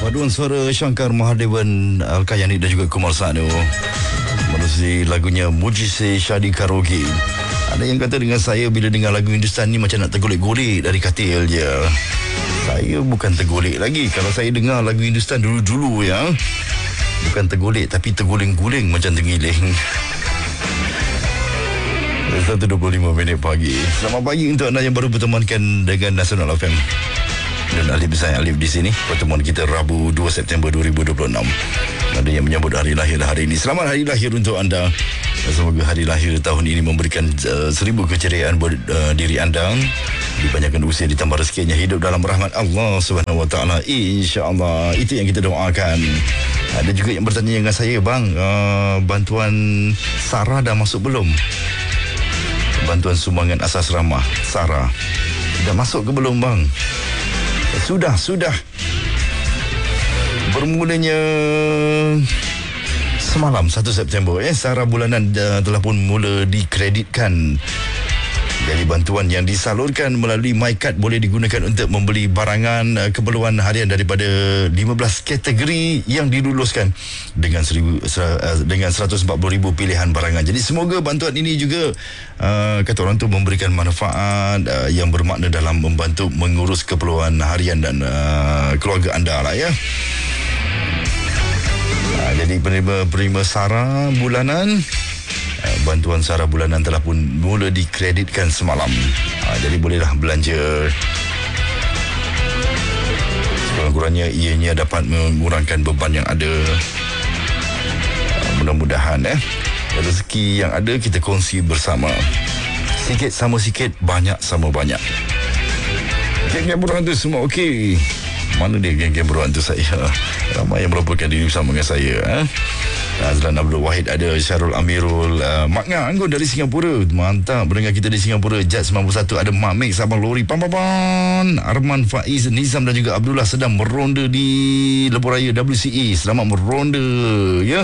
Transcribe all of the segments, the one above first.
Paduan suara Shankar Mahadevan, Al-Kayani dan juga Kumar Sanu menerusi lagunya Mujise Shadi Karaoke. Ada yang kata dengan saya bila dengar lagu Hindustan ni macam nak tergolek-golek dari katil je. Saya bukan tergolek lagi. Kalau saya dengar lagu Hindustan dulu-dulu ya, bukan tergolek tapi terguling-guling macam tergiling. 1.25 pagi. Selamat pagi untuk anda yang baru bertemankan dengan Nasional FM. Dan Alif saya Alif di sini. Pertemuan kita Rabu 2 September 2026. Ada yang menyambut hari lahir hari ini. Selamat hari lahir untuk anda. Semoga hari lahir tahun ini memberikan 1000 keceriaan buat diri anda. Dibanyakan usia, ditambah rezekinya, hidup dalam rahmat Allah Subhanahu Wa Taala. InsyaAllah. Itu yang kita doakan. Ada juga yang bertanya dengan saya, bang, bantuan SARA dah masuk belum? Bantuan sumbangan asas ramah SARA dah masuk ke belum, bang? Sudah. Bermulanya semalam 1 September SARA bulanan telah pun mula dikreditkan. Jadi bantuan yang disalurkan melalui MyCard boleh digunakan untuk membeli barangan keperluan harian daripada 15 kategori yang diluluskan dengan 140,000 pilihan barangan. Jadi semoga bantuan ini juga kata orang tu memberikan manfaat yang bermakna dalam membantu mengurus keperluan harian dan keluarga anda lah ya. Jadi penerima SARA bulanan, bantuan SARA bulanan telah pun mula dikreditkan semalam. Jadi bolehlah belanja. Sekurang-kurangnya ianya dapat mengurangkan beban yang ada. Mudah-mudahan rezeki yang ada kita kongsi bersama. Sikit sama sikit, banyak sama banyak. Geng-geng berhantu semua okey. Mana dia geng-geng berhantu saya? Ramai yang melaporkan diri bersama dengan saya. Azlan Abdul Wahid ada, Syarul Amirul, Mak Ngah dari Singapura. Mantap mendengar kita di Singapura. Jad 91 ada Mak Mek Sabang Lori Pampapan, Arman Faiz Nizam dan juga Abdullah sedang meronda di Lebuh Raya WCE. Selamat meronda ya.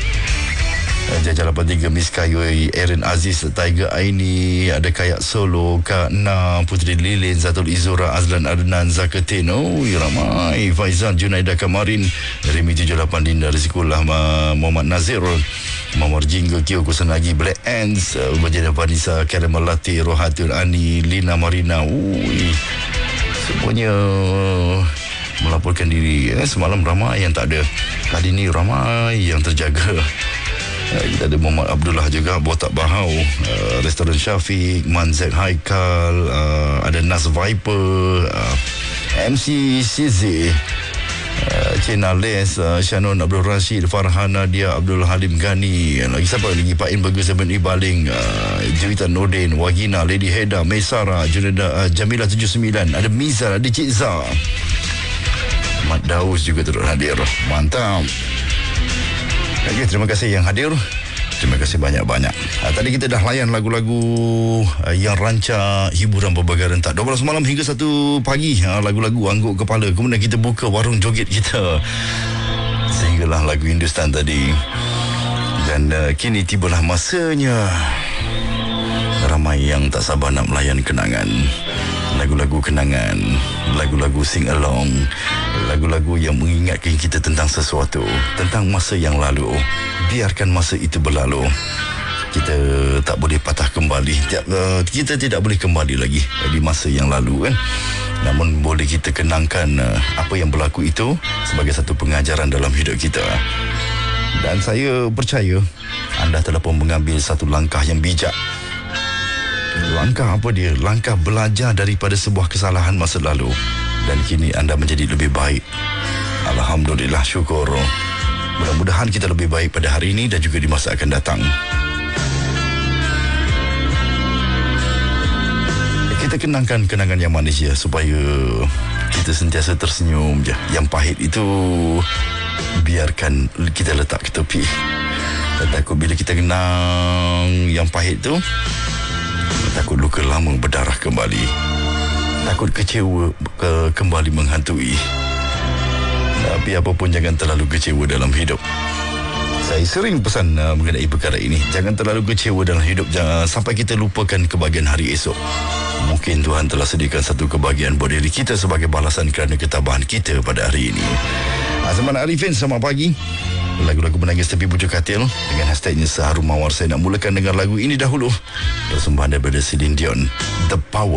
Jajah 83 Miss Kayoi, Erin Aziz, Tiger Aini, ada Kayak Solo, Kak Na, Putri Lilin, Zatul Izura, Azlan Adnan, Zakatin, ramai, Faizal, Junaida Kamarin, Remi 78, Dinda Rizkullah, Muhammad Nazir, Muhammad Jingga, Kio Kusanagi, Black Ants, Ubajana Vanessa, Karim Melati, Rohatul Ani, Lina Marina, semuanya melaporkan diri. Semalam ramai yang tak ada, kali ini ramai yang terjaga. Kita ada Muhammad Abdullah juga, Botak Bahau, Restoran Syafiq, Manzek Haikal, ada Nas Viper, MC CZ, Cina Les, Shannon Abdul Rashid, Farhana Dia, Abdul Halim Ghani, lagi siapa lagi, Pak In Burger 7 Ibaling, Juwita Nordin, Wagina, Lady Heda, Maisara, Junida, Jamila 79, ada Miza, ada Cik Zah, Mat Daus juga turut hadir. Mantap. Okay, terima kasih yang hadir. Terima kasih banyak-banyak. Tadi kita dah layan lagu-lagu yang rancak hiburan berbagai rentak 12 malam hingga 1 pagi. Lagu-lagu angguk kepala. Kemudian kita buka warung joget kita sehinggalah lagu Hindustan tadi. Dan kini tibalah masanya ramai yang tak sabar nak melayan kenangan. Lagu-lagu kenangan, lagu-lagu sing along, lagu-lagu yang mengingatkan kita tentang sesuatu, tentang masa yang lalu. Biarkan masa itu berlalu. Kita tak boleh patah kembali. Kita tidak boleh kembali lagi di masa yang lalu kan. Namun boleh kita kenangkan apa yang berlaku itu sebagai satu pengajaran dalam hidup kita. Dan saya percaya anda telah pun mengambil satu langkah yang bijak. Langkah apa dia? Langkah belajar daripada sebuah kesalahan masa lalu. Dan kini anda menjadi lebih baik. Alhamdulillah, syukur. Mudah-mudahan kita lebih baik pada hari ini dan juga di masa akan datang. Kita kenangkan kenangan yang manis ya, supaya kita sentiasa tersenyum je. Yang pahit itu biarkan kita letak ke tepi. Takut bila kita kenang yang pahit tu, takut luka lama berdarah kembali. Takut kecewa kembali menghantui. Tapi apapun jangan terlalu kecewa dalam hidup. Saya sering pesan mengenai perkara ini. Jangan terlalu kecewa dalam hidup, jangan sampai kita lupakan kebahagiaan hari esok. Mungkin Tuhan telah sediakan satu kebahagiaan buat diri kita sebagai balasan kerana ketabahan kita pada hari ini. Azman Arifin, selamat pagi. Lagu-lagu menangis tepi pucuk katil dengan hashtagnya Seharum Mawar. Saya nak mulakan dengan lagu ini dahulu. Persembahan daripada Celine Dion, The Power.